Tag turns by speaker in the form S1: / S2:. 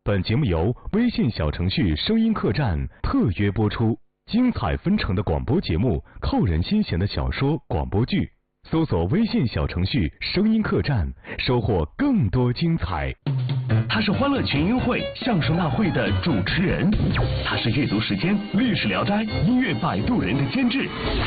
S1: 本节目由微信小程序声音客栈特约播出，精彩纷呈的广播节目，扣人心弦的小说广播剧，搜索微信小程序声音客栈，收获更多精彩。
S2: 他是欢乐群英会相声大会的主持人，他是阅读时间历史聊斋音乐摆渡人的监制，